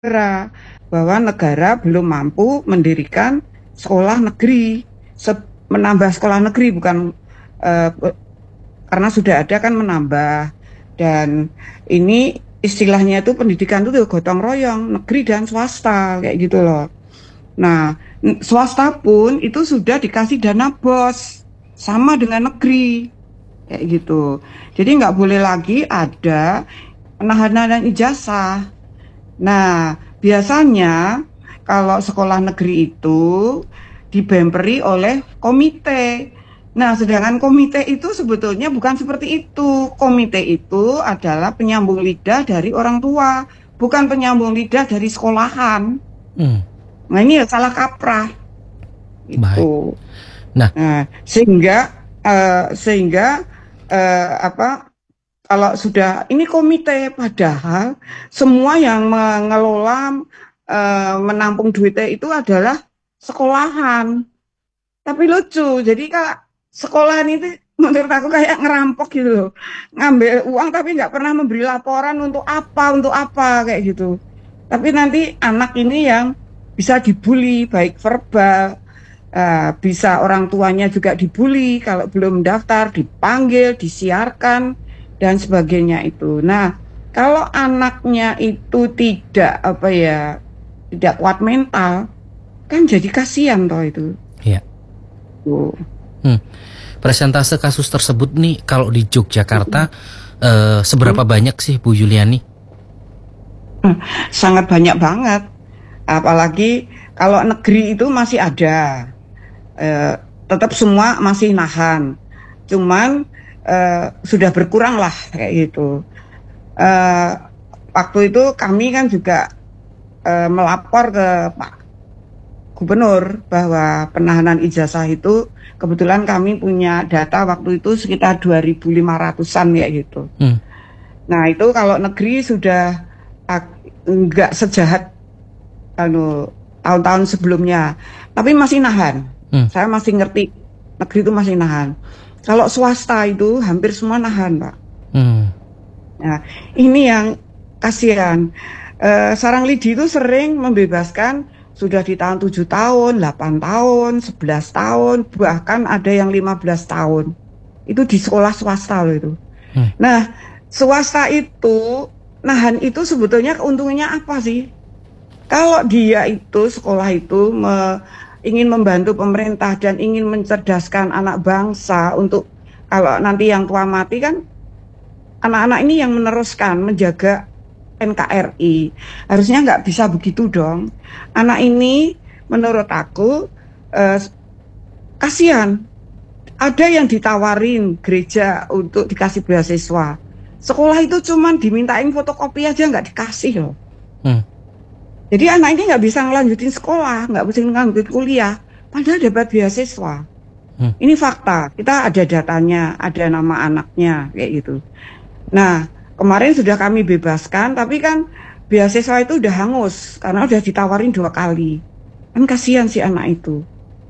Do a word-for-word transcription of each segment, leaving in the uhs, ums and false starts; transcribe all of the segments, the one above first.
negara, bahwa negara belum mampu mendirikan sekolah negeri, se- menambah sekolah negeri bukan eh, karena sudah ada kan menambah, dan ini istilahnya itu pendidikan itu gotong royong negeri dan swasta kayak gitu loh. Nah, n- swasta pun itu sudah dikasih dana bos sama dengan negeri kayak gitu. Jadi nggak boleh lagi ada penahanan ijazah. Nah, biasanya kalau sekolah negeri itu dibemperi oleh komite. Nah, sedangkan komite itu sebetulnya bukan seperti itu. Komite itu adalah penyambung lidah dari orang tua, bukan penyambung lidah dari sekolahan. Hmm, Nah, ini ya salah kaprah baik. itu. Nah, Nah, sehingga eh, sehingga eh, apa kalau sudah ini komite, padahal semua yang mengelola eh, menampung duitnya itu adalah sekolahan. Tapi lucu, jadi kak sekolahan itu menurut aku kayak ngerampok gitu loh, ngambil uang tapi nggak pernah memberi laporan untuk apa, untuk apa kayak gitu. Tapi nanti anak ini yang bisa dibully, baik verbal, eh, bisa orang tuanya juga dibully, kalau belum daftar, dipanggil, disiarkan, dan sebagainya itu. Nah, kalau anaknya itu tidak, apa ya, tidak kuat mental, kan jadi kasihan toh itu. ya. Tuh. Hmm. Persentase kasus tersebut nih kalau di Yogyakarta eh, seberapa banyak sih Bu Yuliani? Sangat banyak banget. Apalagi kalau negeri itu masih ada. Eh, tetap semua masih nahan. Cuman eh, sudah berkurang lah kayak gitu. Eh, waktu itu kami kan juga eh, melapor ke Pak Gubernur bahwa penahanan ijazah itu kebetulan kami punya data waktu itu sekitar dua ribu lima ratusan ya gitu. Hmm. Nah, itu kalau negeri sudah ak- nggak sejahat anu tahun-tahun sebelumnya, tapi masih nahan. Hmm. Saya masih ngerti negeri itu masih nahan. Kalau swasta itu hampir semua nahan, Pak. Hmm. Nah, ini yang kasihan. Eh, Sarang Lidi itu sering membebaskan sudah di tahun tujuh tahun, delapan tahun, sebelas tahun, bahkan ada yang lima belas tahun. Itu di sekolah swasta loh itu. Hmm. Nah, swasta itu, nahan itu sebetulnya keuntungannya apa sih? Kalau dia itu, sekolah itu me- ingin membantu pemerintah dan ingin mencerdaskan anak bangsa untuk kalau nanti yang tua mati kan, anak-anak ini yang meneruskan, menjaga N K R I. Harusnya nggak bisa begitu dong. Anak ini menurut aku eh, kasihan. Ada yang ditawarin gereja untuk dikasih beasiswa. Sekolah itu cuman dimintain fotokopi aja nggak dikasih loh. Hmm. Jadi anak ini nggak bisa ngelanjutin sekolah, nggak bisa ngelanjutin kuliah, padahal dapat beasiswa. Hmm. Ini fakta. Kita ada datanya, ada nama anaknya kayak gitu. Nah, kemarin sudah kami bebaskan, tapi kan beasiswa itu udah hangus karena udah ditawarin dua kali. Kan kasihan si anak itu.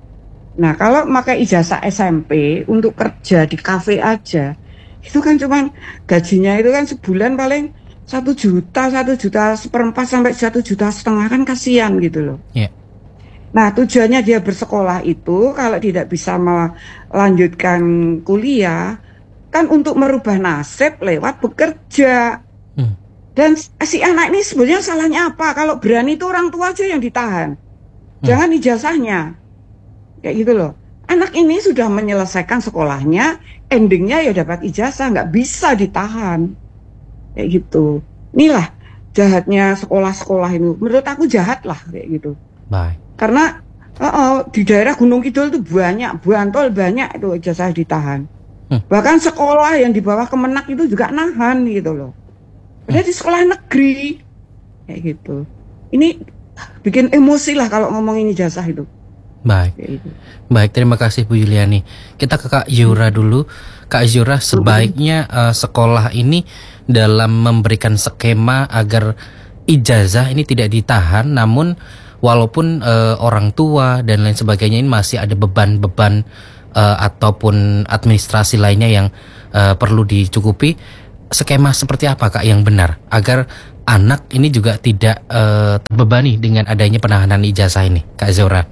Nah, kalau pakai ijazah S M P untuk kerja di kafe aja, itu kan cuman gajinya itu kan sebulan paling satu juta, satu juta seperempat sampai satu juta setengah, kan kasihan gitu loh. Ya. Nah, tujuannya dia bersekolah itu kalau tidak bisa melanjutkan kuliah, kan untuk merubah nasib lewat bekerja. Hmm. Dan si anak ini sebenarnya salahnya apa? Kalau berani itu orang tua aja yang ditahan. Jangan ijazahnya. Kayak gitu loh. Anak ini sudah menyelesaikan sekolahnya, endingnya ya dapat ijazah, nggak bisa ditahan. Kayak gitu. Inilah jahatnya sekolah-sekolah ini. Menurut aku jahat lah kayak gitu. Baik. Karena uh, uh, di daerah Gunung Kidul itu banyak, Buantol banyak itu ijazah ditahan. Hmm. Bahkan sekolah yang di bawah Kemenak itu juga nahan gitu loh. Padahal di sekolah negeri kayak gitu. Ini bikin emosi lah kalau ngomongin ijazah itu. Baik. Kayak gitu. Baik, terima kasih Bu Yuliani. Kita ke Kak Yura dulu. Kak Yura, sebaiknya uh, sekolah ini dalam memberikan skema agar ijazah ini tidak ditahan, namun walaupun uh, orang tua dan lain sebagainya ini masih ada beban-beban uh, ataupun administrasi lainnya yang uh, perlu dicukupi. Skema seperti apa Kak yang benar agar anak ini juga tidak uh, terbebani dengan adanya penahanan ijazah ini, Kak Zora?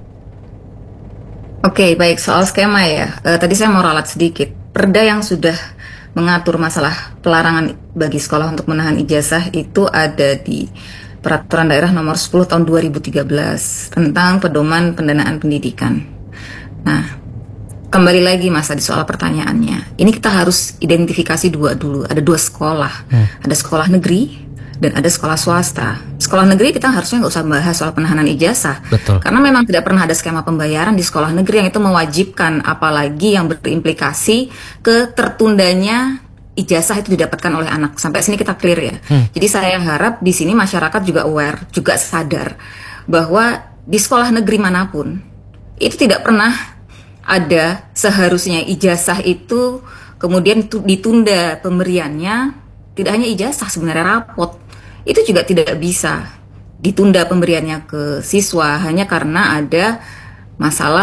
Oke, baik, soal skema ya. Uh, tadi saya mau ralat sedikit. Perda yang sudah mengatur masalah pelarangan bagi sekolah untuk menahan ijazah itu ada di Peraturan Daerah Nomor sepuluh Tahun dua ribu tiga belas tentang pedoman pendanaan pendidikan. Nah, kembali lagi Mas tadi soal pertanyaannya. Ini kita harus identifikasi dua dulu. Ada dua sekolah. Hmm. Ada sekolah negeri dan ada sekolah swasta. Sekolah negeri kita harusnya nggak usah bahas soal penahanan ijazah. Betul. Karena memang tidak pernah ada skema pembayaran di sekolah negeri yang itu mewajibkan, apalagi yang berimplikasi ke tertundanya ijazah itu didapatkan oleh anak. Sampai sini kita clear ya. Hmm. Jadi saya harap di sini masyarakat juga aware, juga sadar bahwa di sekolah negeri manapun itu tidak pernah ada seharusnya ijazah itu kemudian ditunda pemberiannya. Tidak hanya ijazah, sebenarnya rapot itu juga tidak bisa ditunda pemberiannya ke siswa hanya karena ada masalah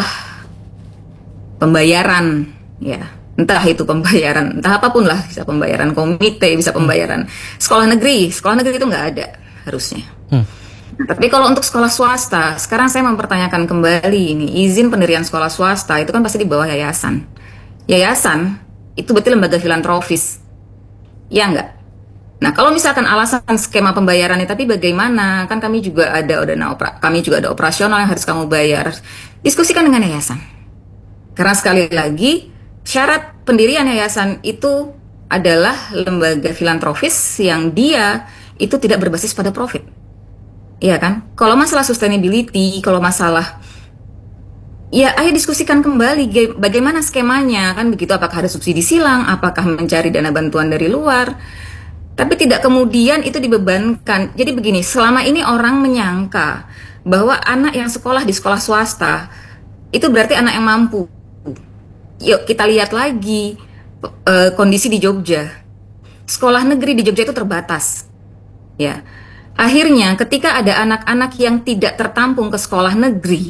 pembayaran, ya entah itu pembayaran, entah apapun lah, bisa pembayaran komite, bisa pembayaran sekolah negeri, sekolah negeri itu nggak ada harusnya. Hmm. Nah, tapi kalau untuk sekolah swasta, sekarang saya mempertanyakan kembali ini izin pendirian sekolah swasta itu kan pasti di bawah yayasan. Yayasan itu berarti lembaga filantropis, ya enggak? Nah, kalau misalkan alasan skema pembayarannya, tapi bagaimana? Kan kami juga ada dana opera, kami juga ada operasional yang harus kamu bayar. Diskusikan dengan yayasan. Karena sekali lagi, syarat pendirian yayasan itu adalah lembaga filantropis yang dia itu tidak berbasis pada profit. Iya kan? Kalau masalah sustainability, kalau masalah ya ayo diskusikan kembali bagaimana skemanya, kan begitu, apakah ada subsidi silang, apakah mencari dana bantuan dari luar. Tapi tidak kemudian itu dibebankan. Jadi begini, selama ini orang menyangka bahwa anak yang sekolah di sekolah swasta itu berarti anak yang mampu. Yuk kita lihat lagi e, kondisi di Jogja. Sekolah negeri di Jogja itu terbatas. Ya. Akhirnya ketika ada anak-anak yang tidak tertampung ke sekolah negeri,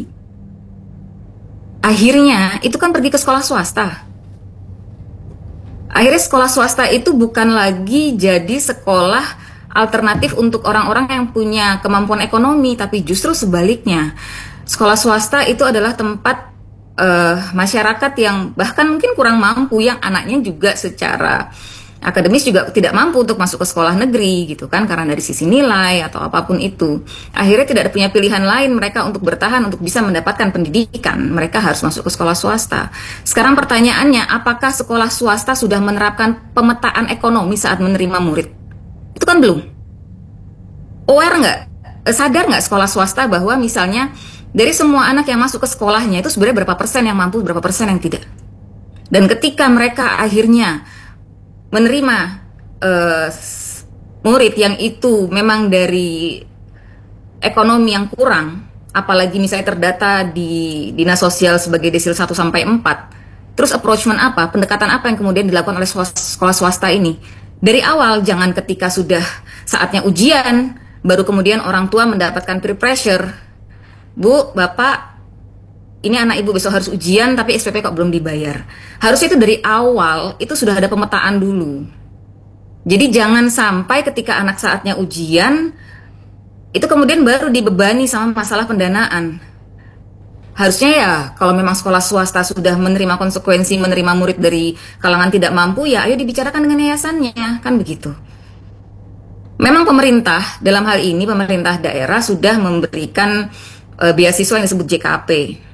akhirnya itu kan pergi ke sekolah swasta. Akhirnya sekolah swasta itu bukan lagi jadi sekolah alternatif untuk orang-orang yang punya kemampuan ekonomi, tapi justru sebaliknya. Sekolah swasta itu adalah tempat uh, masyarakat yang bahkan mungkin kurang mampu, yang anaknya juga secara akademis juga tidak mampu untuk masuk ke sekolah negeri gitu kan, karena dari sisi nilai atau apapun itu. Akhirnya tidak ada punya pilihan lain mereka untuk bertahan, untuk bisa mendapatkan pendidikan. Mereka harus masuk ke sekolah swasta. Sekarang pertanyaannya, apakah sekolah swasta sudah menerapkan pemetaan ekonomi saat menerima murid? Itu kan belum. Aware nggak? Sadar nggak sekolah swasta bahwa misalnya dari semua anak yang masuk ke sekolahnya itu sebenarnya berapa persen yang mampu, berapa persen yang tidak. Dan ketika mereka akhirnya menerima uh, murid yang itu memang dari ekonomi yang kurang, apalagi misalnya terdata di dinas sosial sebagai desil satu sampai empat, terus approachment apa, pendekatan apa yang kemudian dilakukan oleh sekolah swasta ini? Dari awal, jangan ketika sudah saatnya ujian, baru kemudian orang tua mendapatkan peer pressure. Bu, Bapak, ini anak ibu besok harus ujian tapi S P P kok belum dibayar. Harusnya itu dari awal itu sudah ada pemetaan dulu. Jadi jangan sampai ketika anak saatnya ujian itu kemudian baru dibebani sama masalah pendanaan. Harusnya ya kalau memang sekolah swasta sudah menerima konsekuensi menerima murid dari kalangan tidak mampu, ya ayo dibicarakan dengan yayasannya, kan begitu. Memang pemerintah dalam hal ini pemerintah daerah sudah memberikan uh, beasiswa yang disebut J K P.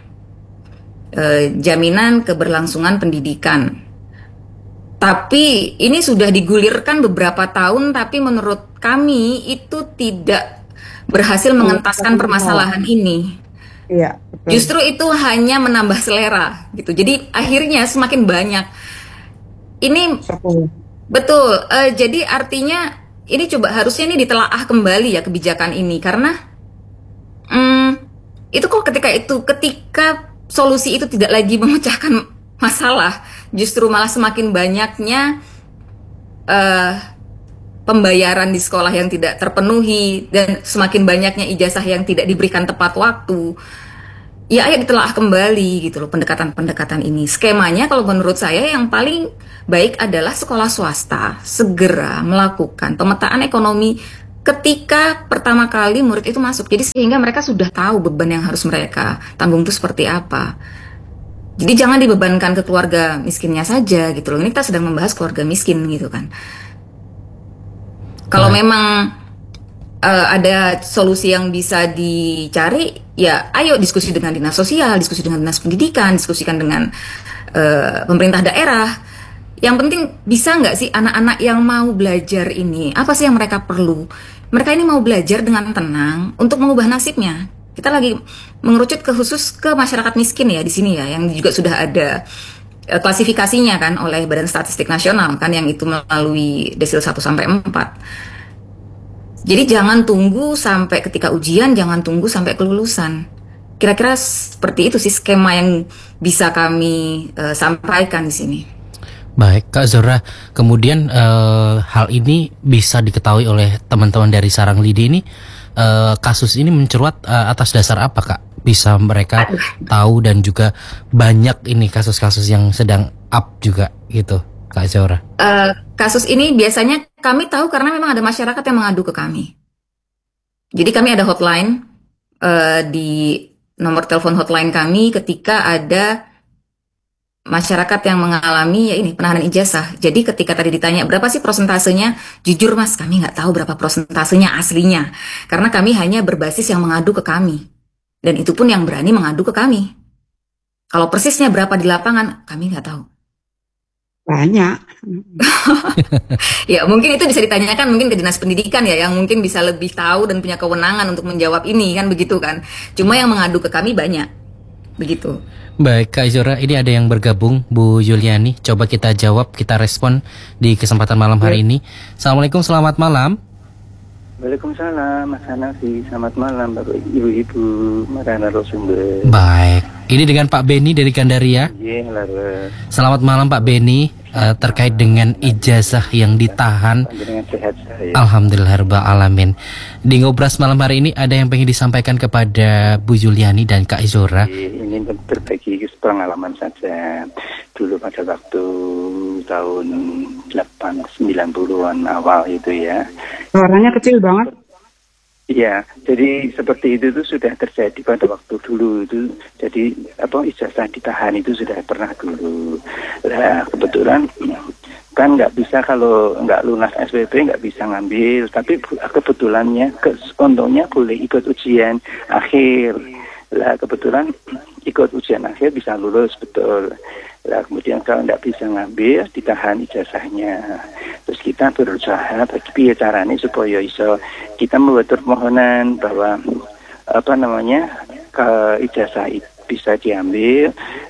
Jaminan keberlangsungan pendidikan. Tapi ini sudah digulirkan beberapa tahun, tapi menurut kami itu tidak berhasil mengentaskan permasalahan ini. Iya, betul. Justru itu hanya menambah selera gitu. Jadi akhirnya semakin banyak. Ini betul. Uh, jadi artinya ini coba harusnya ini ditelaah kembali ya kebijakan ini, karena um, itu kok ketika itu ketika solusi itu tidak lagi memecahkan masalah, justru malah semakin banyaknya uh, pembayaran di sekolah yang tidak terpenuhi dan semakin banyaknya ijazah yang tidak diberikan tepat waktu. Ya ayo ditelaah kembali gitu loh pendekatan-pendekatan ini. Skemanya kalau menurut saya yang paling baik adalah sekolah swasta segera melakukan pemetaan ekonomi ketika pertama kali murid itu masuk. Jadi sehingga mereka sudah tahu beban yang harus mereka tanggung itu seperti apa. Jadi jangan dibebankan ke keluarga miskinnya saja gitu loh. Ini kita sedang membahas keluarga miskin gitu kan. Kalau Baik. memang uh, ada solusi yang bisa dicari, ya ayo diskusi dengan dinas sosial, diskusi dengan dinas pendidikan, diskusikan dengan uh, pemerintah daerah. Yang penting bisa nggak sih anak-anak yang mau belajar ini, apa sih yang mereka perlu? Mereka ini mau belajar dengan tenang untuk mengubah nasibnya. Kita lagi mengerucut ke khusus ke masyarakat miskin ya di sini ya, yang juga sudah ada eh, klasifikasinya kan oleh Badan Statistik Nasional kan, yang itu melalui desil satu sampai empat. Jadi jangan tunggu sampai ketika ujian, jangan tunggu sampai kelulusan. Kira-kira seperti itu sih skema yang bisa kami eh, sampaikan di sini. Baik, Kak Zora. Kemudian eh, hal ini bisa diketahui oleh teman-teman dari Sarang Lidi ini. eh, kasus ini mencuat eh, atas dasar apa, Kak? Bisa mereka tahu dan juga banyak ini kasus-kasus yang sedang up juga gitu, Kak Zora. Eh, kasus ini biasanya kami tahu karena memang ada masyarakat yang mengadu ke kami. Jadi kami ada hotline eh, di nomor telepon hotline kami ketika ada masyarakat yang mengalami ya ini penahanan ijazah. Jadi ketika tadi ditanya berapa sih prosentasenya, jujur mas kami nggak tahu berapa prosentasenya aslinya, karena kami hanya berbasis yang mengadu ke kami, dan itu pun yang berani mengadu ke kami. Kalau persisnya berapa di lapangan kami nggak tahu. Banyak. Ya mungkin itu bisa ditanyakan mungkin ke dinas pendidikan ya, yang mungkin bisa lebih tahu dan punya kewenangan untuk menjawab ini kan begitu kan. Cuma yang mengadu ke kami banyak begitu. Baik, Kak Zora, ini ada yang bergabung, Bu Yuliani. Coba kita jawab, kita respon di kesempatan malam hari ini. Assalamualaikum, selamat malam. Waalaikumsalam, Mas Hanafi. Selamat malam, Bapak Ibu-Ibu, para narasumber. Baik, ini dengan Pak Beni dari Gandaria. Iya, laras. Selamat malam Pak Beni. Eh, terkait dengan ijazah yang ditahan. Dengan sehat saya. Alhamdulillah alamin. Di Ngobras malam hari ini ada yang pengen disampaikan kepada Bu Yuliani dan Kak Zora. Ini berbagi pengalaman saja. Dulu pada waktu tahun delapan sembilan puluhan awal itu ya. Suaranya kecil banget. Iya, jadi seperti itu tuh sudah terjadi pada waktu dulu itu. Jadi apa ijazah ditahan itu sudah pernah dulu. Nah, kebetulan kan nggak bisa kalau nggak lunas S P P nggak bisa ngambil. Tapi kebetulannya, ke, untungnya boleh ikut ujian akhir. Lah kebetulan ikut ujian akhir bisa lulus betul. Lah kemudian kalau nggak bisa ngambil ditahan ijazahnya. Terus kita berusaha bagi caranya supaya iso kita membuat permohonan bahwa apa namanya ke ijazah bisa diambil,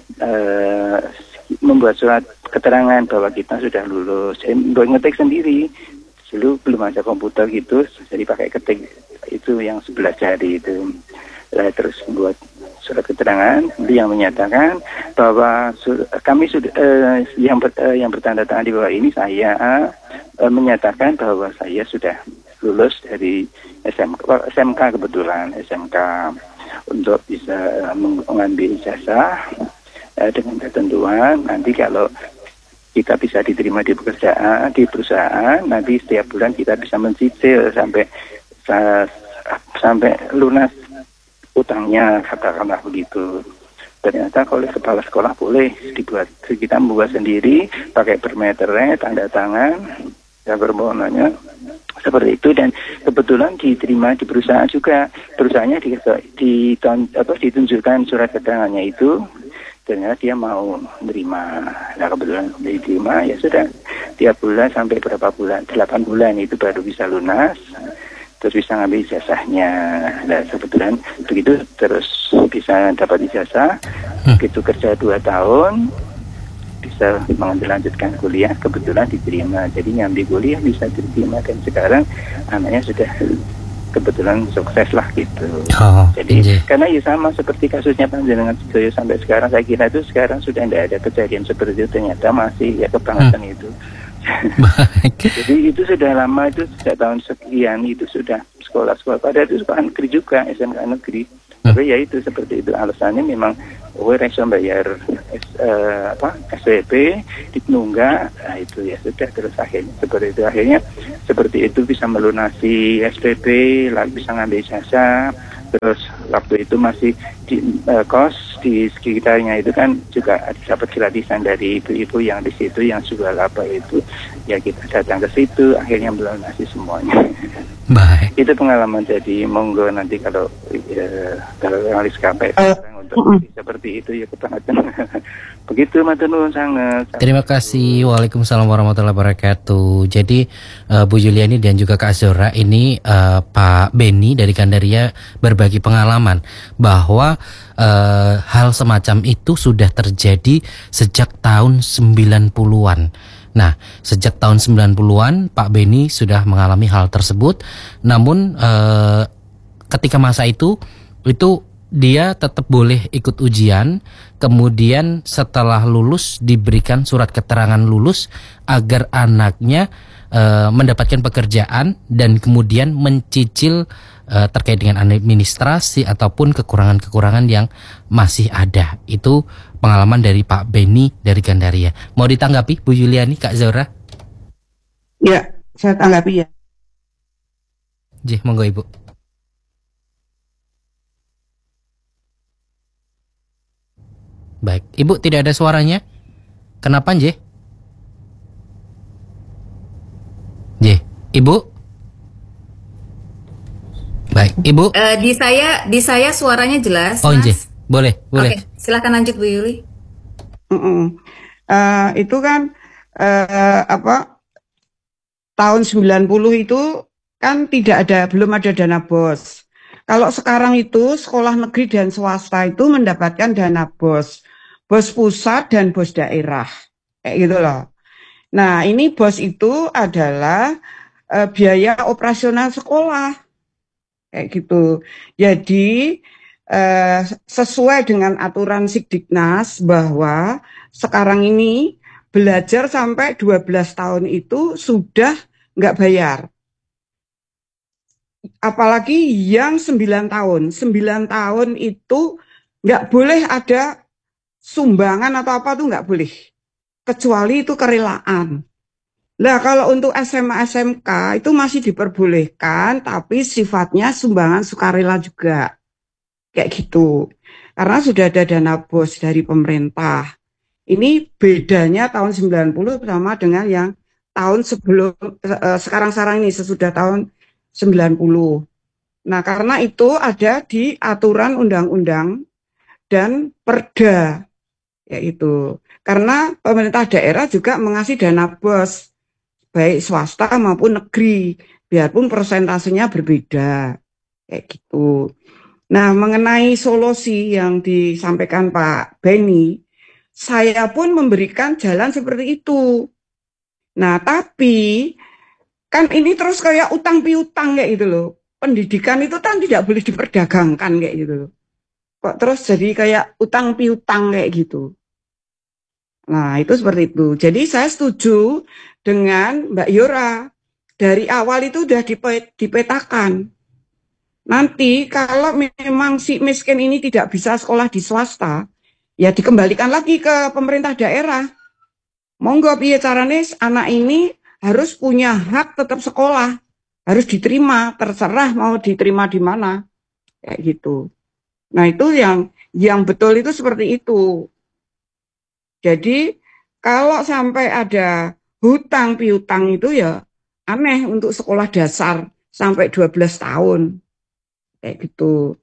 uh, membuat surat keterangan bahwa kita sudah lulus. Saya ngetik sendiri. Dulu belum ada komputer gitu, jadi pakai ketik itu yang sebelah jari itu. Lah terus membuat surat keterangan yang menyatakan bahwa su- kami sudah uh, yang ber, uh, yang bertanda tangan di bawah ini saya uh, menyatakan bahwa saya sudah lulus dari S M K, S M K kebetulan S M K untuk bisa uh, mengambil ijazah uh, dengan ketentuan nanti kalau kita bisa diterima di pekerjaan di perusahaan nanti setiap bulan kita bisa mencicil sampai sa- sampai lunas utangnya, katakanlah begitu. Ternyata oleh kepala sekolah boleh dibuat, kita membuat sendiri pakai per meternya, tanda tangan dan permohonannya seperti itu. Dan kebetulan diterima di perusahaan juga, perusahaannya di, di, apa, ditunjukkan surat keterangannya itu, ternyata dia mau menerima. Nah kebetulan diterima ya sudah tiap bulan sampai berapa bulan, delapan bulan itu baru bisa lunas. Terus bisa ngambil ijazahnya. Nah kebetulan begitu terus bisa dapat ijazah. Begitu kerja dua tahun bisa melanjutkan kuliah, kebetulan diterima. Jadi nyambi kuliah bisa diterima dan sekarang anaknya sudah kebetulan sukses lah gitu. Oh, Jadi iya. karena ya sama seperti kasusnya Panjenengan Sedoyo sampai sekarang, saya kira itu sekarang sudah tidak ada kejadian seperti itu, ternyata masih ya kebangetan hmm. itu. Baik. Jadi itu sudah lama, itu sejak tahun sekian itu sudah sekolah-sekolah. Padahal itu sekolah negeri juga, S M K negeri. Hmm. Tapi ya itu seperti itu alasannya memang oh resiko bayar uh, apa S P P ditungga, nah itu ya sudah terus akhirnya seperti itu akhirnya seperti itu bisa melunasi S P P, lalu bisa ngambil ijazah. Terus waktu itu masih di uh, kos di sekitarnya itu kan juga dapat gratisan dari ibu-ibu yang di situ yang jual apa itu, ya kita datang ke situ akhirnya melunasi semuanya. Baik. Itu pengalaman, jadi monggo nanti kalau uh, kalau analis K P Uh, untuk uh, seperti itu ya kebangetan. Begitu matur nuwun sangat. Terima kasih. Waalaikumsalam warahmatullahi wabarakatuh. Jadi uh, Bu Yuliani dan juga Kak Zora ini uh, Pak Beni dari Gandaria berbagi pengalaman bahwa uh, hal semacam itu sudah terjadi sejak tahun sembilan puluhan. Nah, sejak tahun sembilan puluhan Pak Beni sudah mengalami hal tersebut. Namun uh, ketika masa itu itu dia tetap boleh ikut ujian, kemudian setelah lulus diberikan surat keterangan lulus agar anaknya e, mendapatkan pekerjaan dan kemudian mencicil e, terkait dengan administrasi ataupun kekurangan-kekurangan yang masih ada. Itu pengalaman dari Pak Beni dari Gandaria. Mau ditanggapi Bu Yuliani, Kak Zora? Ya, saya tanggapi ya. Jih, monggo Ibu. Baik, Ibu tidak ada suaranya. Kenapa, Nje? Nje, Ibu? Baik, Ibu. Uh, di saya di saya suaranya jelas, Oh, Mas. Nje. Boleh, boleh. Oke, silakan lanjut Bu Yuli. Uh-uh. Uh, itu kan uh, apa tahun sembilan puluh itu kan tidak ada, belum ada dana BOS. Kalau sekarang itu sekolah negeri dan swasta itu mendapatkan dana BOS. BOS pusat dan BOS daerah, kayak gitu loh. Nah, ini BOS itu adalah e, biaya operasional sekolah, kayak gitu. Jadi e, sesuai dengan aturan Sikdiknas bahwa sekarang ini belajar sampai dua belas tahun itu sudah nggak bayar. Apalagi yang sembilan tahun, sembilan tahun itu nggak boleh ada sumbangan atau apa tuh nggak boleh, kecuali itu kerelaan. Nah, kalau untuk S M A S M K itu masih diperbolehkan, tapi sifatnya sumbangan sukarela juga, kayak gitu. Karena sudah ada dana BOS dari pemerintah. Ini bedanya tahun sembilan puluh sama dengan yang tahun sebelum eh, sekarang-sekarang ini, sesudah tahun sembilan puluh. Nah, karena itu ada di aturan undang-undang dan perda, yaitu karena pemerintah daerah juga mengasih dana BOS baik swasta maupun negeri, biarpun persentasenya berbeda, kayak gitu. Nah, mengenai solusi yang disampaikan Pak Beni, saya pun memberikan jalan seperti itu. Nah, tapi kan ini terus kayak utang piutang kayak gitu loh. Pendidikan itu kan tidak boleh diperdagangkan kayak gitu loh. Kok terus jadi kayak utang piutang kayak gitu. Nah, itu seperti itu. Jadi saya setuju dengan Mbak Yora. Dari awal itu sudah dipetakan. Nanti kalau memang si miskin ini tidak bisa sekolah di swasta, ya dikembalikan lagi ke pemerintah daerah. Monggo piye carane anak ini harus punya hak tetap sekolah. Harus diterima, terserah mau diterima di mana. Kayak gitu. Nah, itu yang yang betul itu seperti itu. Jadi kalau sampai ada hutang piutang itu ya aneh untuk sekolah dasar sampai dua belas tahun. Kayak gitu.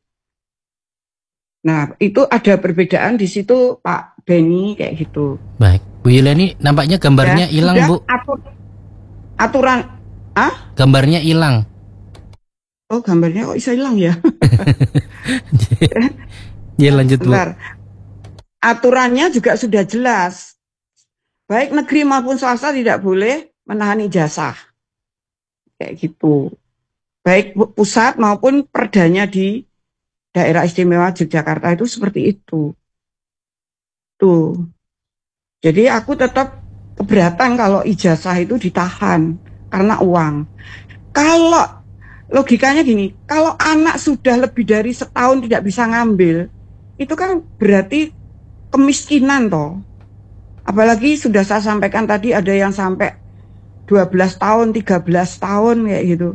Nah, itu ada perbedaan di situ Pak Beni kayak gitu. Baik, Bu Yuliani nampaknya gambarnya hilang, ya, Bu. Atur, aturan ah? Gambarnya hilang. Oh, gambarnya kok bisa hilang ya? Ya, lanjut, Bu. Bentar. Aturannya juga sudah jelas. Baik negeri maupun swasta tidak boleh menahan ijazah. Kayak gitu. Baik pusat maupun perdanya di daerah istimewa Yogyakarta itu seperti itu. Tuh. Jadi aku tetap keberatan kalau ijazah itu ditahan karena uang. Kalau logikanya gini, kalau anak sudah lebih dari setahun tidak bisa ngambil, itu kan berarti kemiskinan toh. Apalagi sudah saya sampaikan tadi ada yang sampai dua belas tahun, tiga belas tahun kayak gitu.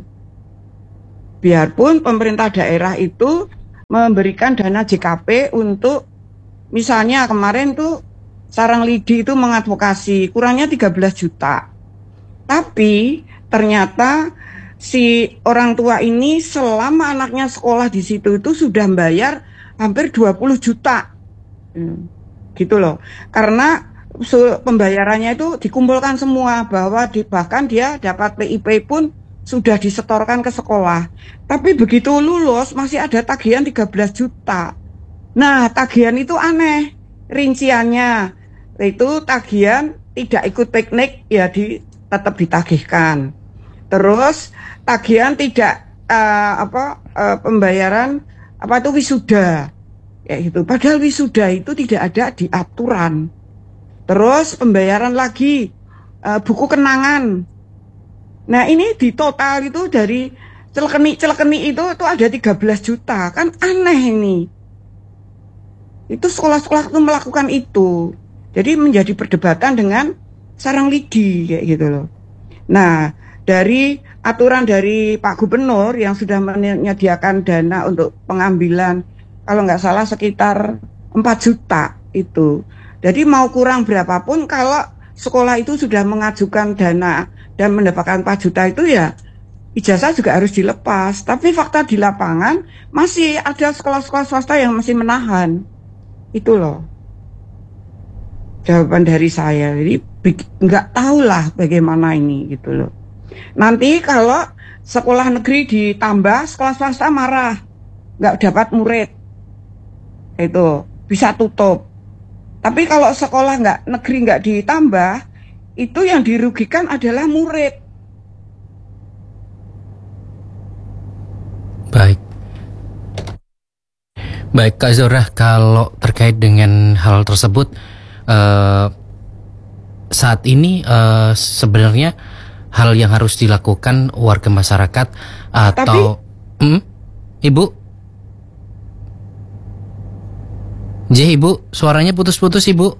Biarpun pemerintah daerah itu memberikan dana J K P untuk, misalnya kemarin tuh Sarang Lidi itu mengadvokasi kurangnya tiga belas juta. Tapi ternyata si orang tua ini selama anaknya sekolah di situ itu sudah membayar hampir dua puluh juta. Hmm, gitu loh. Karena pembayarannya itu dikumpulkan semua, bahwa di, bahkan dia dapat P I P pun sudah disetorkan ke sekolah. Tapi begitu lulus masih ada tagihan tiga belas juta. Nah, tagihan itu aneh. Rinciannya itu tagihan tidak ikut piknik ya di, tetap ditagihkan. Terus tagihan tidak uh, apa uh, pembayaran apa itu wisuda. Kayak gitu. Padahal wisuda itu tidak ada di aturan. Terus pembayaran lagi uh, buku kenangan. Nah, ini di total itu dari celekeni-celekeni itu itu ada tiga belas juta. Kan aneh ini. Itu sekolah-sekolah itu melakukan itu. Jadi menjadi perdebatan dengan Sarang Lidi kayak gitu loh. Nah, dari aturan dari Pak Gubernur yang sudah menyediakan dana untuk pengambilan kalau nggak salah sekitar empat juta itu. Jadi mau kurang berapapun kalau sekolah itu sudah mengajukan dana dan mendapatkan empat juta itu ya ijazah juga harus dilepas. Tapi fakta di lapangan masih ada sekolah-sekolah swasta yang masih menahan. Itu loh jawaban dari saya. Jadi nggak tahu lah bagaimana ini gitu loh. Nanti kalau sekolah negeri ditambah, sekolah swasta marah, nggak dapat murid, itu bisa tutup. Tapi kalau sekolah nggak negeri nggak ditambah, itu yang dirugikan adalah murid. Baik. Baik Kak Zora, kalau terkait dengan hal tersebut, uh, saat ini uh, sebenarnya hal yang harus dilakukan warga masyarakat atau Tapi, hmm, Ibu? J, Ibu, suaranya putus-putus Ibu.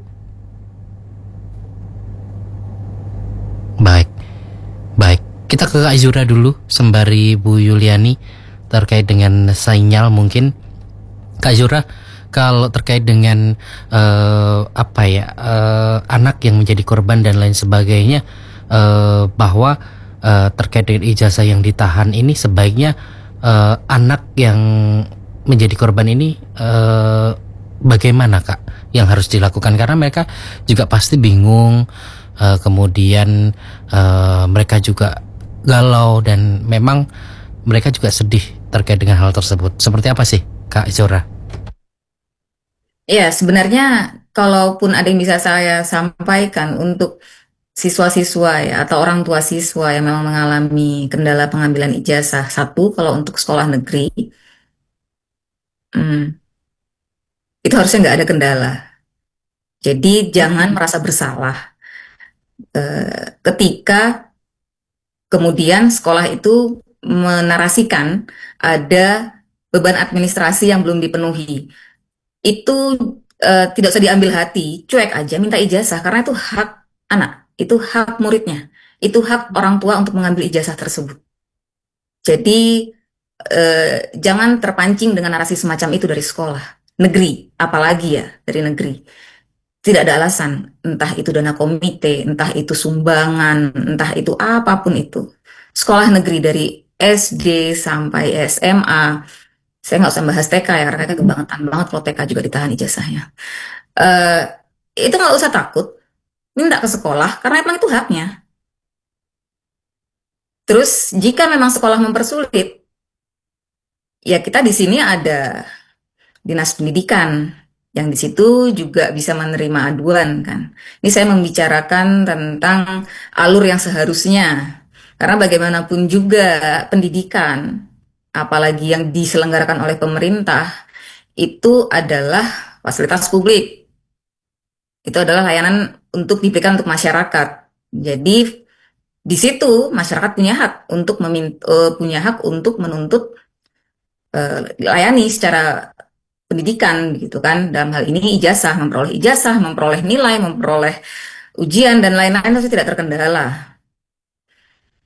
Baik, baik. Kita ke Kak Zura dulu sembari Bu Yuliani terkait dengan sinyal mungkin. Kak Zura, kalau terkait dengan uh, apa ya uh, anak yang menjadi korban dan lain sebagainya, uh, bahwa uh, terkait dengan ijazah yang ditahan ini sebaiknya uh, anak yang menjadi korban ini uh, bagaimana Kak yang harus dilakukan, karena mereka juga pasti bingung, uh, kemudian uh, mereka juga galau dan memang mereka juga sedih terkait dengan hal tersebut. Seperti apa sih Kak Zora? Ya, sebenarnya kalaupun ada yang bisa saya sampaikan untuk siswa-siswa ya atau orang tua siswa yang memang mengalami kendala pengambilan ijazah, satu kalau untuk sekolah negeri, hmm, itu harusnya nggak ada kendala. Jadi jangan merasa bersalah eh, ketika kemudian sekolah itu menarasikan ada beban administrasi yang belum dipenuhi. Itu uh, tidak usah diambil hati, cuek aja, minta ijazah, karena itu hak anak, itu hak muridnya, itu hak orang tua untuk mengambil ijazah tersebut. Jadi uh, jangan terpancing dengan narasi semacam itu dari sekolah negeri, apalagi ya dari negeri. Tidak ada alasan, entah itu dana komite, entah itu sumbangan, entah itu apapun itu. Sekolah negeri dari S D sampai S M A, saya nggak usah bahas T K ya, karena kebangetan banget kalau T K juga ditahan ijazahnya. Uh, itu nggak usah takut, minta ke sekolah, karena emang itu haknya. Terus jika memang sekolah mempersulit, ya kita di sini ada dinas pendidikan, yang di situ juga bisa menerima aduan kan. Ini saya membicarakan tentang alur yang seharusnya, karena bagaimanapun juga pendidikan, apalagi yang diselenggarakan oleh pemerintah, itu adalah fasilitas publik. Itu adalah layanan untuk diberikan untuk masyarakat. Jadi di situ masyarakat punya hak untuk meminta, uh, punya hak untuk menuntut uh, layani secara pendidikan gitu kan. Dalam hal ini ijazah, memperoleh ijazah, memperoleh nilai, memperoleh ujian dan lain-lain itu tidak terkendala.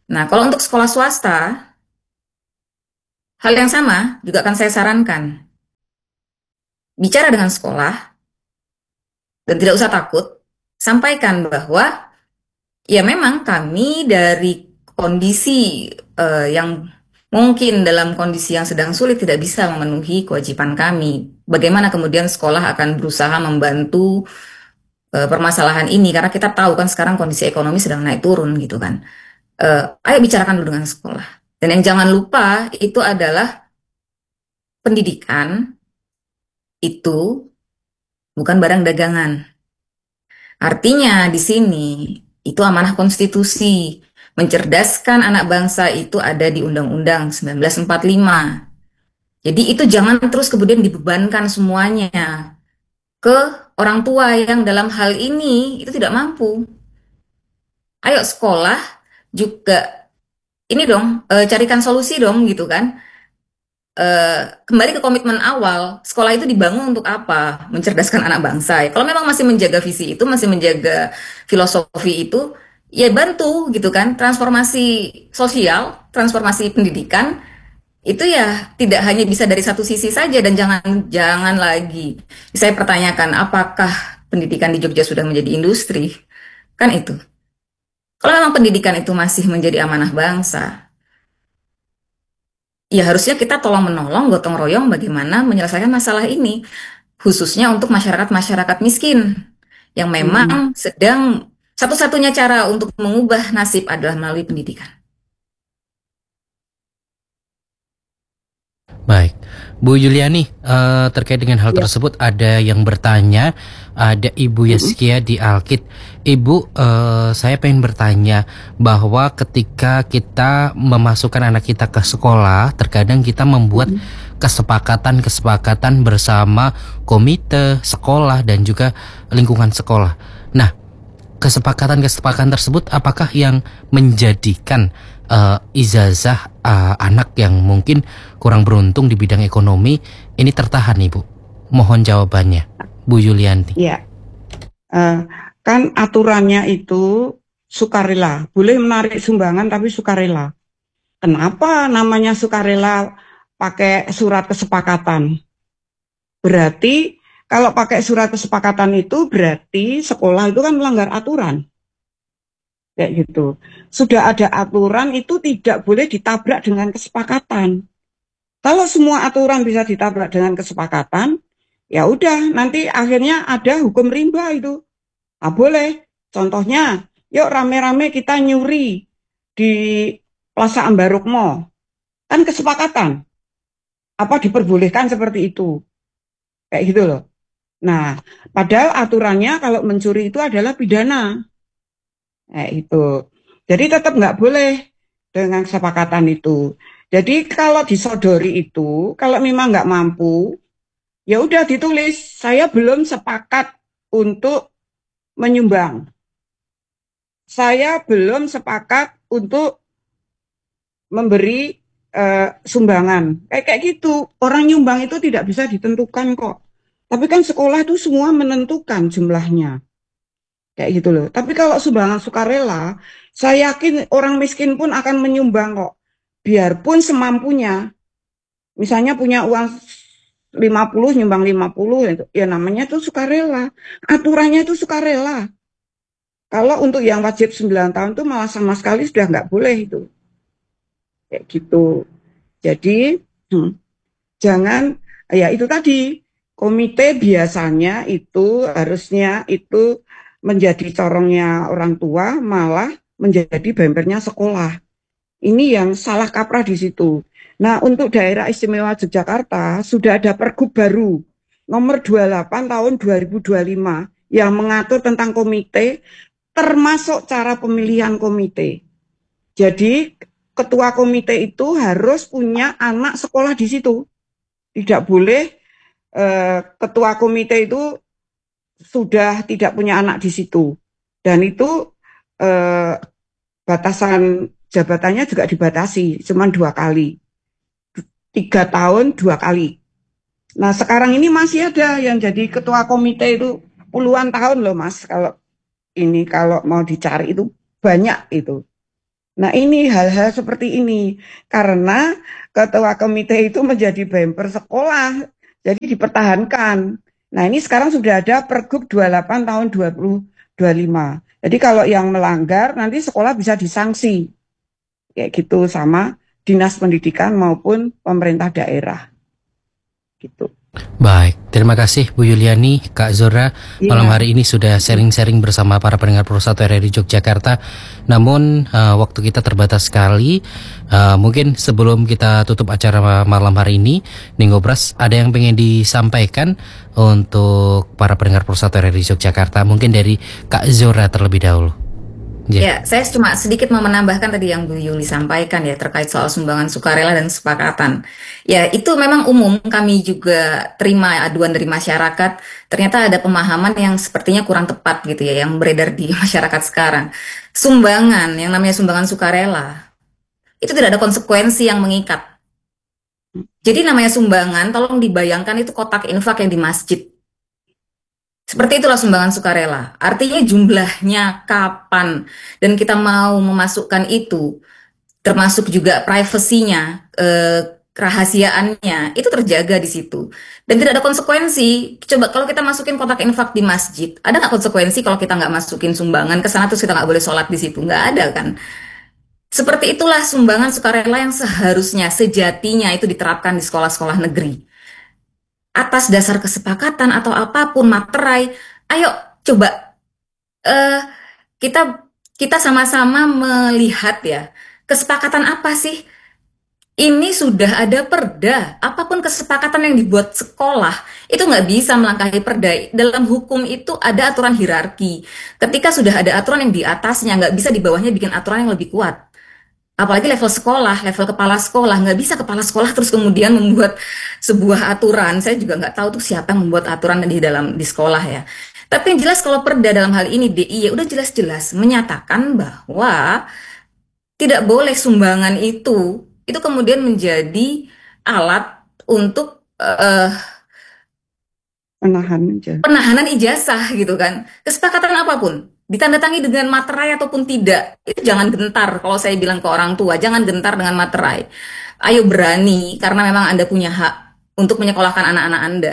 Nah, kalau untuk sekolah swasta, hal yang sama juga akan saya sarankan. Bicara dengan sekolah dan tidak usah takut, sampaikan bahwa ya memang kami dari kondisi eh, yang mungkin dalam kondisi yang sedang sulit tidak bisa memenuhi kewajiban kami. Bagaimana kemudian sekolah akan berusaha membantu eh, permasalahan ini karena kita tahu kan sekarang kondisi ekonomi sedang naik turun gitu kan. Eh, ayo bicarakan dulu dengan sekolah. Dan yang jangan lupa itu adalah pendidikan itu bukan barang dagangan. Artinya di sini itu amanah konstitusi. Mencerdaskan anak bangsa itu ada di Undang-Undang seribu sembilan ratus empat puluh lima. Jadi itu jangan terus kemudian dibebankan semuanya ke orang tua yang dalam hal ini itu tidak mampu. Ayo sekolah juga ini dong, eh, carikan solusi dong gitu kan. Eh, kembali ke komitmen awal, sekolah itu dibangun untuk apa? Mencerdaskan anak bangsa. Ya, kalau memang masih menjaga visi itu, masih menjaga filosofi itu, ya bantu gitu kan. Transformasi sosial, transformasi pendidikan itu ya tidak hanya bisa dari satu sisi saja dan jangan jangan lagi saya pertanyakan apakah pendidikan di Jogja sudah menjadi industri? Kan itu. Kalau memang pendidikan itu masih menjadi amanah bangsa, ya harusnya kita tolong menolong gotong royong bagaimana menyelesaikan masalah ini khususnya untuk masyarakat-masyarakat miskin yang Mm-mm. memang sedang satu-satunya cara untuk mengubah nasib adalah melalui pendidikan. Baik, Bu Yuliani, eh, terkait dengan hal Ya. tersebut ada yang bertanya, ada Ibu Mm-mm. Yaskia di Alkit. Ibu, eh, saya pengen bertanya bahwa ketika kita memasukkan anak kita ke sekolah, terkadang kita membuat Mm-mm. kesepakatan-kesepakatan bersama komite sekolah dan juga lingkungan sekolah. Nah, kesepakatan-kesepakatan tersebut apakah yang menjadikan uh, ijazah uh, anak yang mungkin kurang beruntung di bidang ekonomi ini tertahan, Ibu? Mohon jawabannya, Bu Yulianti. Ya, eh, kan aturannya itu sukarela, boleh menarik sumbangan tapi sukarela. Kenapa namanya sukarela pakai surat kesepakatan? Berarti kalau pakai surat kesepakatan itu berarti sekolah itu kan melanggar aturan. Kayak gitu. Sudah ada aturan itu tidak boleh ditabrak dengan kesepakatan. Kalau semua aturan bisa ditabrak dengan kesepakatan, ya udah nanti akhirnya ada hukum rimba itu. Ah boleh. Contohnya, yuk rame-rame kita nyuri di Plaza Ambaruk Mall. Kan kesepakatan. Apa diperbolehkan seperti itu? Kayak gitu loh. Nah, padahal aturannya kalau mencuri itu adalah pidana. Nah, itu. Jadi tetap nggak boleh dengan kesepakatan itu. Jadi kalau disodori itu, kalau memang nggak mampu, ya udah ditulis, saya belum sepakat untuk menyumbang. Saya belum sepakat untuk memberi eh, sumbangan. Kayak kayak gitu. Orang nyumbang itu tidak bisa ditentukan kok. Tapi kan sekolah itu semua menentukan jumlahnya. Kayak gitu loh. Tapi kalau sumbangan sukarela, saya yakin orang miskin pun akan menyumbang kok. Biarpun semampunya. Misalnya punya uang lima puluh, nyumbang lima puluh, ya namanya itu sukarela. Aturannya itu sukarela. Kalau untuk yang wajib sembilan tahun itu malah sama sekali sudah nggak boleh itu. Kayak gitu. Jadi, hmm, jangan, ya itu tadi, komite biasanya itu harusnya itu menjadi corongnya orang tua, malah menjadi bempernya sekolah. Ini yang salah kaprah di situ. Nah, untuk daerah istimewa Yogyakarta sudah ada pergub baru nomor dua puluh delapan tahun dua ribu dua puluh lima yang mengatur tentang komite termasuk cara pemilihan komite. Jadi ketua komite itu harus punya anak sekolah di situ. Tidak boleh eh, ketua komite itu sudah tidak punya anak di situ. Dan itu eh, batasan jabatannya juga dibatasi, cuma dua kali. Tiga tahun, dua kali. Nah, sekarang ini masih ada yang jadi ketua komite itu puluhan tahun loh, Mas. Kalau ini, kalau mau dicari itu banyak itu. Nah ini hal-hal seperti ini karena ketua komite itu menjadi bemper sekolah, jadi dipertahankan. Nah ini sekarang sudah ada Pergub dua puluh delapan tahun dua ribu dua puluh lima. Jadi kalau yang melanggar nanti sekolah bisa disanksi kayak gitu sama dinas pendidikan maupun pemerintah daerah gitu. Baik, terima kasih Bu Yuliani, Kak Zora. Iya. Malam hari ini sudah sharing-sharing bersama para pendengar Pro satu R R I Yogyakarta. Namun uh, waktu kita terbatas sekali. Uh, mungkin sebelum kita tutup acara malam hari ini, Ninggobras, ada yang pengen disampaikan untuk para pendengar Pro satu R R I Yogyakarta? Mungkin dari Kak Zora terlebih dahulu. Ya, saya cuma sedikit mau menambahkan tadi yang Bu Yuli sampaikan ya terkait soal sumbangan sukarela dan kesepakatan. Ya, itu memang umum, kami juga terima aduan dari masyarakat. Ternyata ada pemahaman yang sepertinya kurang tepat gitu ya, yang beredar di masyarakat sekarang. Sumbangan, yang namanya sumbangan sukarela, itu tidak ada konsekuensi yang mengikat. Jadi namanya sumbangan, tolong dibayangkan itu kotak infak yang di masjid. Seperti itulah sumbangan sukarela. Artinya jumlahnya, kapan, dan kita mau memasukkan itu, termasuk juga privasinya, eh, kerahasiaannya, itu terjaga di situ. Dan tidak ada konsekuensi. Coba kalau kita masukin kotak infak di masjid, ada nggak konsekuensi kalau kita nggak masukin sumbangan ke sana terus kita nggak boleh sholat di situ? Nggak ada kan? Seperti itulah sumbangan sukarela yang seharusnya, sejatinya itu diterapkan di sekolah-sekolah negeri. Atas dasar kesepakatan atau apapun materai, ayo coba eh, kita kita sama-sama melihat ya kesepakatan apa sih. Ini sudah ada perda, apapun kesepakatan yang dibuat sekolah itu nggak bisa melangkahi perda. Dalam hukum itu ada aturan hierarki. Ketika sudah ada aturan yang di atasnya, nggak bisa di bawahnya bikin aturan yang lebih kuat. Apalagi level sekolah, level kepala sekolah, nggak bisa kepala sekolah terus kemudian membuat sebuah aturan. Saya juga nggak tahu tuh siapa yang membuat aturan di dalam di sekolah ya. Tapi yang jelas kalau perda dalam hal ini D I Y udah jelas-jelas menyatakan bahwa tidak boleh sumbangan itu itu kemudian menjadi alat untuk uh, Penahan aja. penahanan ijazah gitu kan. Kesepakatan apapun ditandatangani dengan materai ataupun tidak, itu jangan gentar. Kalau saya bilang ke orang tua, jangan gentar dengan materai. Ayo berani, karena memang Anda punya hak untuk menyekolahkan anak-anak Anda.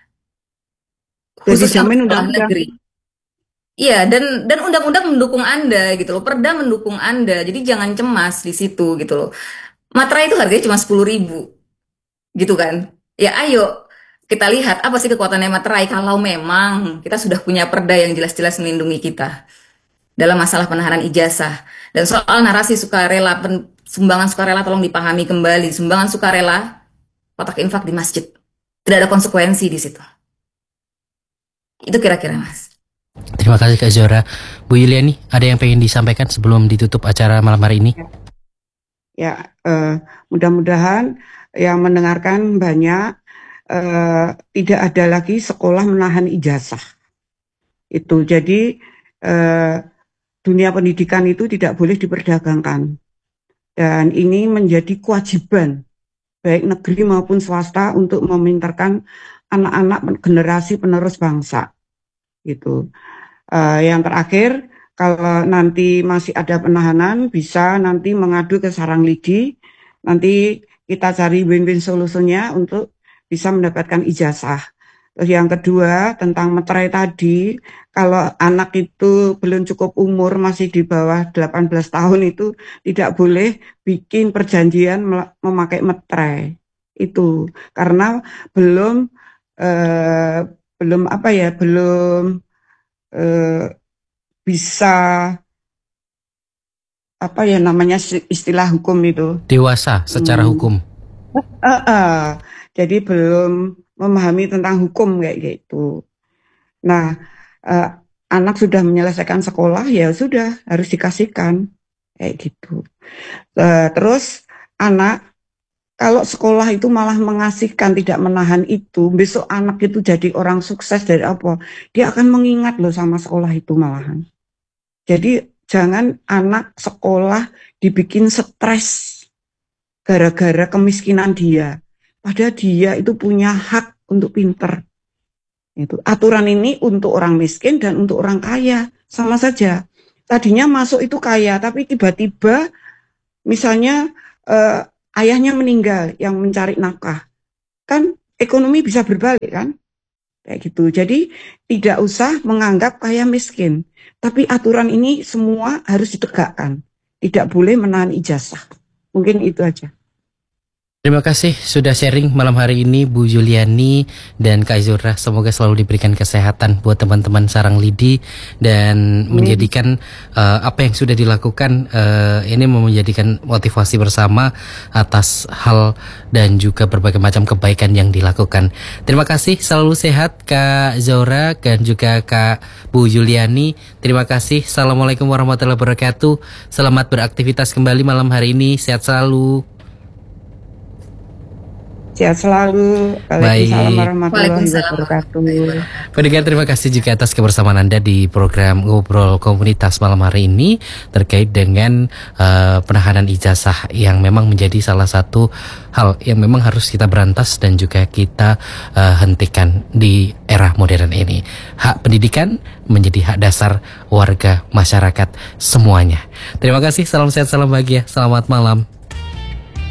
Jadi Khususnya jamin sekolah undang-undang. negeri. Iya, dan dan undang-undang mendukung Anda gitu loh. Perda mendukung Anda. Jadi jangan cemas di situ gitu loh. Materai itu harganya cuma sepuluh ribu. Gitu kan. Ya ayo kita lihat apa sih kekuatannya materai kalau memang kita sudah punya perda yang jelas-jelas melindungi kita dalam masalah penahanan ijazah. Dan soal narasi sukarela, pen, sumbangan sukarela tolong dipahami kembali. Sumbangan sukarela, kotak infak di masjid. Tidak ada konsekuensi di situ. Itu kira-kira, Mas. Terima kasih Kak Zora. Bu Yuliani, ada yang pengen disampaikan sebelum ditutup acara malam hari ini? Ya, eh, mudah-mudahan yang mendengarkan banyak, eh, tidak ada lagi sekolah menahan ijazah. Itu jadi eh, dunia pendidikan itu tidak boleh diperdagangkan. Dan ini menjadi kewajiban baik negeri maupun swasta untuk memintarkan anak-anak generasi penerus bangsa. Gitu. Uh, yang terakhir, kalau nanti masih ada penahanan, bisa nanti mengadu ke sarang lidi. Nanti kita cari win-win solusinya untuk bisa mendapatkan ijazah. Terus yang kedua, tentang materai tadi, kalau anak itu belum cukup umur, masih di bawah delapan belas tahun itu tidak boleh bikin perjanjian memakai materai. Itu karena belum eh, belum apa ya, belum eh, bisa apa ya namanya istilah hukum itu. Dewasa secara hmm. hukum. Uh, uh, jadi belum memahami tentang hukum kayak gitu. Nah, uh, anak sudah menyelesaikan sekolah ya sudah harus dikasihkan kayak gitu. Uh, terus anak kalau sekolah itu malah mengasihkan, tidak menahan itu, besok anak itu jadi orang sukses dari apa? Dia akan mengingat loh sama sekolah itu malahan. Jadi jangan anak sekolah dibikin stres gara-gara kemiskinan dia. Padahal dia itu punya hak untuk pinter. Itu aturan ini untuk orang miskin dan untuk orang kaya sama saja. Tadinya masuk itu kaya, tapi tiba-tiba misalnya eh, ayahnya meninggal yang mencari nafkah, kan ekonomi bisa berbalik kan, kayak gitu. Jadi tidak usah menganggap kaya miskin, tapi aturan ini semua harus ditegakkan, tidak boleh menahan ijazah. Mungkin itu aja. Terima kasih sudah sharing malam hari ini Bu Yuliani dan Kak Zura. Semoga selalu diberikan kesehatan buat teman-teman Sarang Lidi dan Amin. menjadikan uh, apa yang sudah dilakukan uh, ini menjadikan motivasi bersama atas hal dan juga berbagai macam kebaikan yang dilakukan. Terima kasih, selalu sehat Kak Zura dan juga Kak Bu Yuliani. Terima kasih. Assalamualaikum warahmatullahi wabarakatuh. Selamat beraktivitas kembali malam hari ini. Sehat selalu. Sehat selalu. Waalaikumsalam warahmatullahi wabarakatuh. Pendengar, terima kasih juga atas kebersamaan Anda di program Ngobrol Komunitas malam hari ini terkait dengan uh, penahanan ijazah yang memang menjadi salah satu hal yang memang harus kita berantas dan juga kita uh, hentikan di era modern ini. Hak pendidikan menjadi hak dasar warga masyarakat semuanya. Terima kasih, salam sehat, salam bahagia, selamat malam.